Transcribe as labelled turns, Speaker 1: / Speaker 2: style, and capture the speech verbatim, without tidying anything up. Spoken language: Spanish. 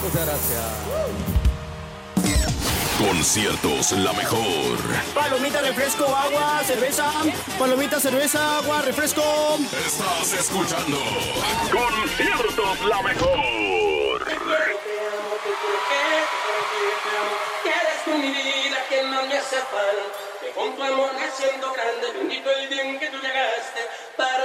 Speaker 1: Muchas gracias.
Speaker 2: Conciertos La Mejor.
Speaker 3: Palomita, refresco, agua, cerveza. Palomita, cerveza, agua, refresco.
Speaker 2: Estás escuchando Conciertos La Mejor.
Speaker 4: Que eres tú mi vida, que no me hace falta. Que con tu amor naciendo grande, bendito el día en que tú llegaste para